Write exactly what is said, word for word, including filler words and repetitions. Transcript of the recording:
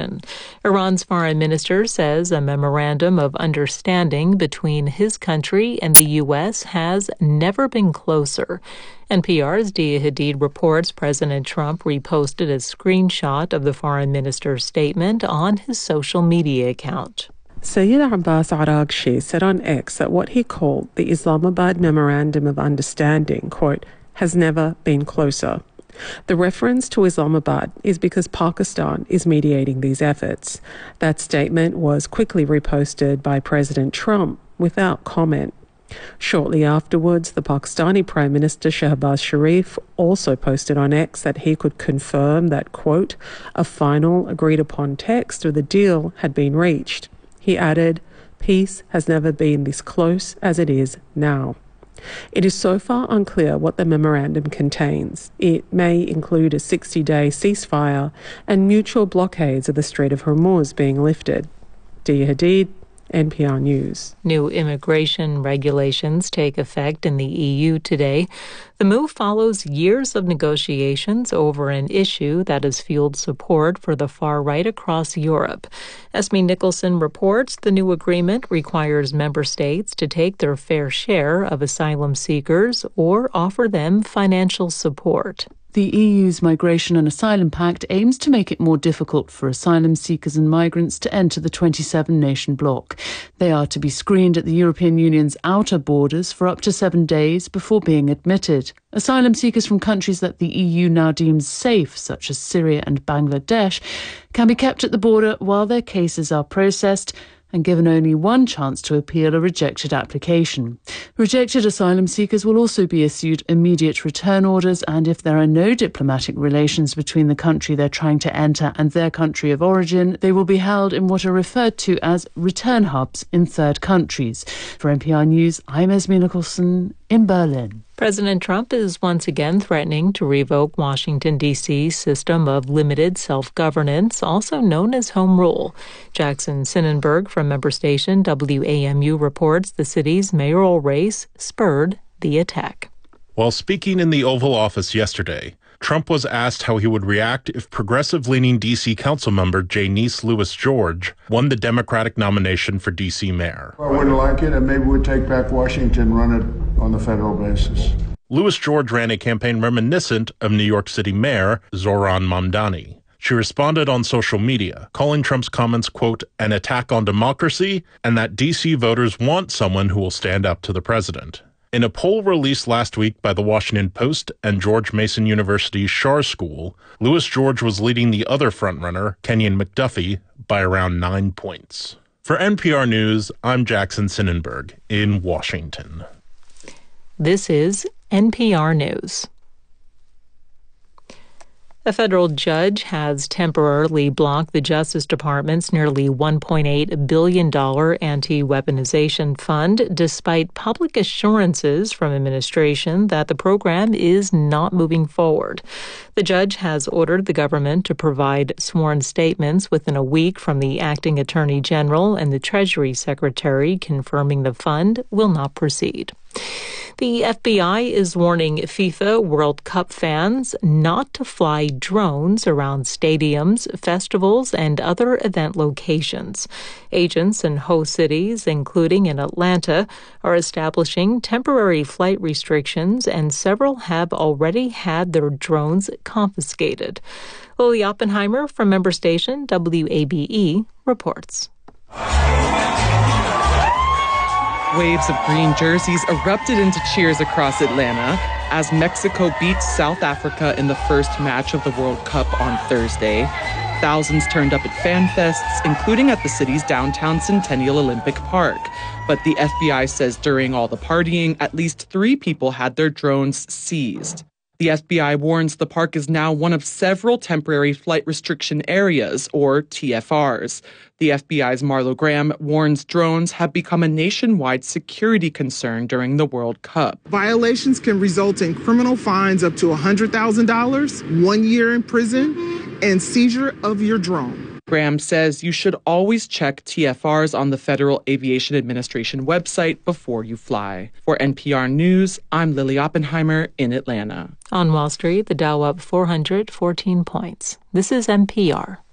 immigration. Iran's foreign minister says a memorandum of understanding between his country and the U S has never been closer. N P R's Dia Hadid reports President Trump reposted a screenshot of the foreign minister's statement on his social media account. Sayyid Abbas Araghchi said on X that what he called the Islamabad Memorandum of Understanding, quote, has never been closer. The reference to Islamabad is because Pakistan is mediating these efforts. That statement was quickly reposted by President Trump without comment. Shortly afterwards, the Pakistani Prime Minister Shehbaz Sharif also posted on X that he could confirm that, quote, a final agreed-upon text of the deal had been reached. He added, peace has never been this close as it is now. It is so far unclear what the memorandum contains. It may include a sixty-day ceasefire and mutual blockades of the Strait of Hormuz being lifted. Dia Hadid, N P R News. New immigration regulations take effect in the E U today. The move follows years of negotiations over an issue that has fueled support for the far right across Europe. Esme Nicholson reports the new agreement requires member states to take their fair share of asylum seekers or offer them financial support. The E U's Migration and Asylum Pact aims to make it more difficult for asylum seekers and migrants to enter the twenty-seven nation bloc. They are to be screened at the European Union's outer borders for up to seven days before being admitted. Asylum seekers from countries that the E U now deems safe, such as Syria and Bangladesh, can be kept at the border while their cases are processed and given only one chance to appeal a rejected application. Rejected asylum seekers will also be issued immediate return orders, and if there are no diplomatic relations between the country they're trying to enter and their country of origin, they will be held in what are referred to as return hubs in third countries. For N P R News, I'm Esme Nicholson in Berlin. President Trump is once again threatening to revoke Washington, D C's system of limited self-governance, also known as home rule. Jackson Sinnenberg from member station W A M U reports the city's mayoral race spurred the attack. While speaking in the Oval Office yesterday, Trump was asked how he would react if progressive-leaning D C councilmember Janice Lewis-George won the Democratic nomination for D C mayor. I wouldn't like it, and maybe we'd take back Washington and run it on the federal basis. Lewis-George ran a campaign reminiscent of New York City Mayor Zohran Mamdani. She responded on social media, calling Trump's comments, quote, an attack on democracy, and that D C voters want someone who will stand up to the president. In a poll released last week by the Washington Post and George Mason University's Schar School, Lewis-George was leading the other frontrunner, Kenyon McDuffie, by around nine points. For N P R News, I'm Jackson Sinnenberg in Washington. This is N P R News. A federal judge has temporarily blocked the Justice Department's nearly one point eight billion dollars anti-weaponization fund, despite public assurances from administration that the program is not moving forward. The judge has ordered the government to provide sworn statements within a week from the acting attorney general and the Treasury Secretary confirming the fund will not proceed. The F B I is warning FIFA World Cup fans not to fly drones around stadiums, festivals, and other event locations. Agents in host cities, including in Atlanta, are establishing temporary flight restrictions, and several have already had their drones confiscated. Lily Oppenheimer from member station W A B E reports. Waves of green jerseys erupted into cheers across Atlanta as Mexico beat South Africa in the first match of the World Cup on Thursday. Thousands turned up at fan fests, including at the city's downtown Centennial Olympic Park. But the F B I says during all the partying, at least three people had their drones seized. The F B I warns the park is now one of several temporary flight restriction areas, or T F Rs. The F B I's Marlo Graham warns drones have become a nationwide security concern during the World Cup. Violations can result in criminal fines up to one hundred thousand dollars, one year in prison, and seizure of your drone. Graham says you should always check T F Rs on the Federal Aviation Administration website before you fly. For N P R News, I'm Lily Oppenheimer in Atlanta. On Wall Street, the Dow up four hundred fourteen points. This is N P R.